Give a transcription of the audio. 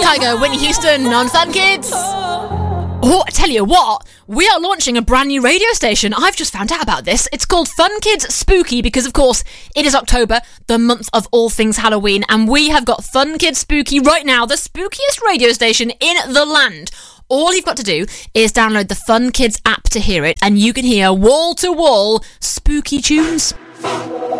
Kygo, Whitney Houston on Fun Kids. Oh, I tell you what, we are launching a brand new radio station. I've just found out about this. It's called Fun Kids Spooky because, of course, it is October, the month of all things Halloween, and we have got Fun Kids Spooky right now, the spookiest radio station in the land. All you've got to do is download the Fun Kids app to hear it, and you can hear wall-to-wall spooky tunes.